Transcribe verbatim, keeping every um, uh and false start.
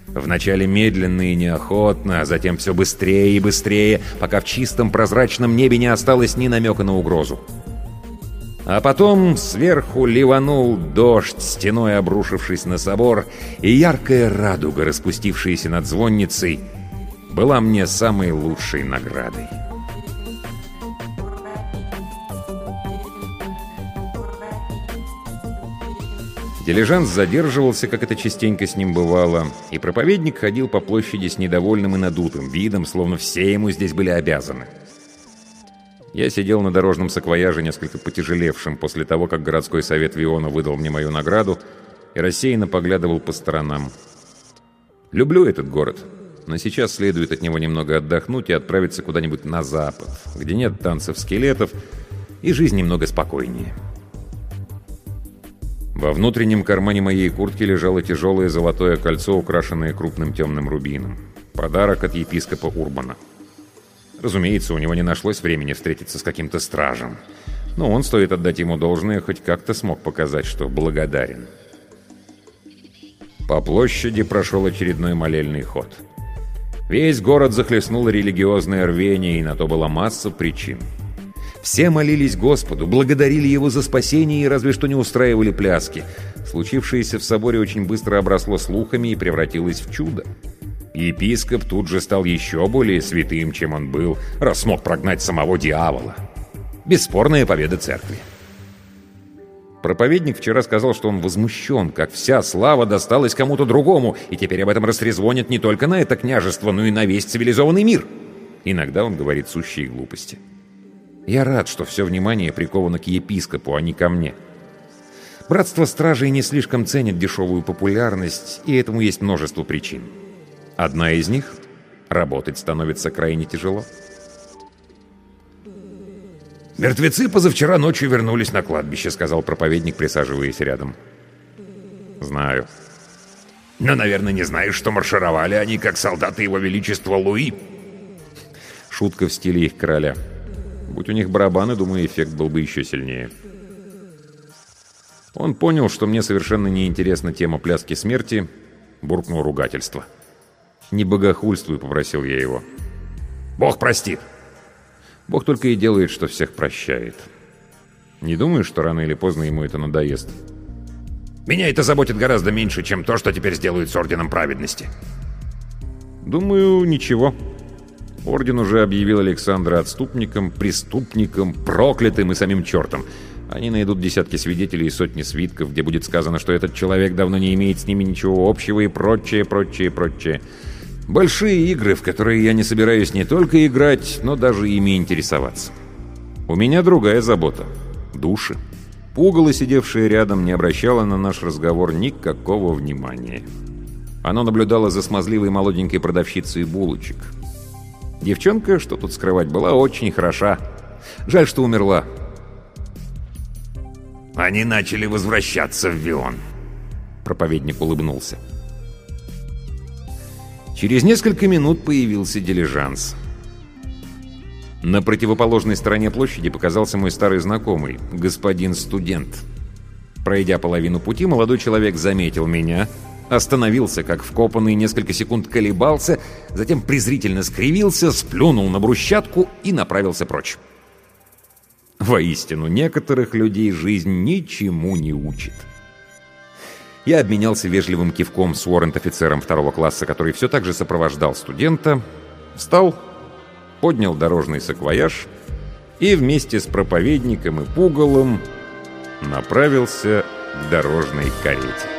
Вначале медленно и неохотно, а затем все быстрее и быстрее, пока в чистом прозрачном небе не осталось ни намека на угрозу. А потом сверху ливанул дождь, стеной обрушившись на собор, и яркая радуга, распустившаяся над звонницей, была мне самой лучшей наградой. Дилижанс задерживался, как это частенько с ним бывало, и проповедник ходил по площади с недовольным и надутым видом, словно все ему здесь были обязаны. Я сидел на дорожном саквояже, несколько потяжелевшем после того, как городской совет Виона выдал мне мою награду, и рассеянно поглядывал по сторонам. Люблю этот город, но сейчас следует от него немного отдохнуть и отправиться куда-нибудь на запад, где нет танцев скелетов и жизнь немного спокойнее. Во внутреннем кармане моей куртки лежало тяжелое золотое кольцо, украшенное крупным темным рубином. Подарок от епископа Урбана. Разумеется, у него не нашлось времени встретиться с каким-то стражем. Но он, стоит отдать ему должное, хоть как-то смог показать, что благодарен. По площади прошел очередной молельный ход. Весь город захлестнуло религиозное рвение, и на то была масса причин. Все молились Господу, благодарили Его за спасение и разве что не устраивали пляски. Случившееся в соборе очень быстро обросло слухами и превратилось в чудо. Епископ тут же стал еще более святым, чем он был, раз смог прогнать самого дьявола. Бесспорная победа церкви. Проповедник вчера сказал, что он возмущен, как вся слава досталась кому-то другому, и теперь об этом растрезвонят не только на это княжество, но и на весь цивилизованный мир. Иногда он говорит сущие глупости. Я рад, что все внимание приковано к епископу, а не ко мне. Братство стражей не слишком ценит дешевую популярность, и этому есть множество причин. Одна из них — работать становится крайне тяжело. «Мертвецы позавчера ночью вернулись на кладбище», — сказал проповедник, присаживаясь рядом. «Знаю». «Но, наверное, не знаешь, что маршировали они, как солдаты его величества Луи». Шутка в стиле их короля. Будь у них барабаны, думаю, эффект был бы еще сильнее. Он понял, что мне совершенно неинтересна тема пляски смерти, буркнул ругательство. «Не богохульствуй», — попросил я его. «Бог простит». Бог только и делает, что всех прощает. Не думаю, что рано или поздно ему это надоест. «Меня это заботит гораздо меньше, чем то, что теперь сделают с Орденом Праведности». «Думаю, ничего». Орден уже объявил Александра отступником, преступником, проклятым и самим чертом. Они найдут десятки свидетелей и сотни свитков, где будет сказано, что этот человек давно не имеет с ними ничего общего и прочее, прочее, прочее. Большие игры, в которые я не собираюсь не только играть, но даже ими интересоваться. У меня другая забота — души. Пугало, сидевшее рядом, не обращало на наш разговор никакого внимания. Оно наблюдало за смазливой молоденькой продавщицей булочек. Девчонка, что тут скрывать, была очень хороша. Жаль, что умерла. «Они начали возвращаться в Вион», — проповедник улыбнулся. Через несколько минут появился дилижанс. На противоположной стороне площади показался мой старый знакомый, господин студент. Пройдя половину пути, молодой человек заметил меня, остановился, как вкопанный, несколько секунд колебался, затем презрительно скривился, сплюнул на брусчатку и направился прочь. Воистину, некоторых людей жизнь ничему не учит. Я обменялся вежливым кивком с уоррент-офицером второго класса, который все так же сопровождал студента, встал, поднял дорожный саквояж и вместе с проповедником и пугалом направился к дорожной карете.